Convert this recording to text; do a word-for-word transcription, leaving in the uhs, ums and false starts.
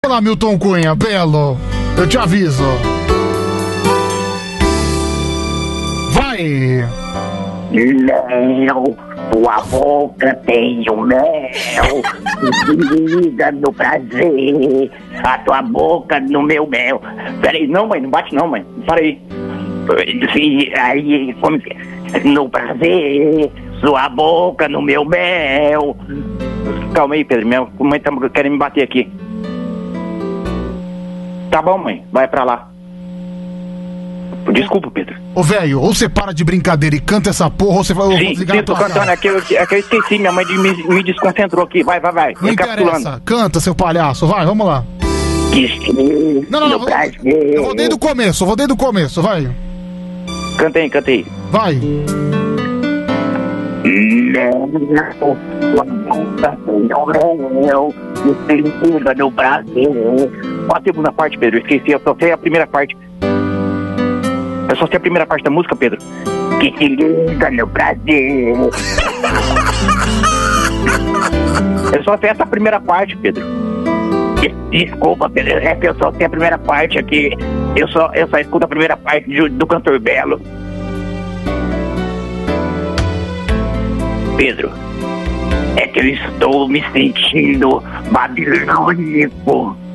Olá, Milton Cunha, belo, eu te aviso. Vai! Mel, tua boca tem o mel, liga no prazer, a tua boca no meu mel. Peraí, não, mãe, não bate não, mãe, para aí. Sim, aí, como que é? No prazer, sua boca no meu mel. Calma aí, Pedro, minha mãe tá querendo me bater aqui. Tá bom, mãe, vai pra lá. Desculpa, Pedro. Ô, velho, ou você para de brincadeira e canta essa porra, ou você vai... Sim, sim, tô cantando, é que, eu, é que eu esqueci, minha mãe me, me desconcentrou aqui, vai, vai, vai. Não interessa, canta, seu palhaço, vai, vamos lá. Não, não, não, eu vou, eu vou desde o começo, eu vou desde o começo, vai. Canta aí, canta aí. Vai. No Brasil. Qual a segunda parte, Pedro? Eu esqueci, eu só sei a primeira parte. Eu só sei a primeira parte da música, Pedro. Que se liga no Brasil. Eu só sei essa primeira parte, Pedro. Desculpa, Pedro, é que eu só sei a primeira parte aqui. Eu só, eu só escuto a primeira parte do, do Cantor Belo. Pedro, é que eu estou me sentindo babilônico.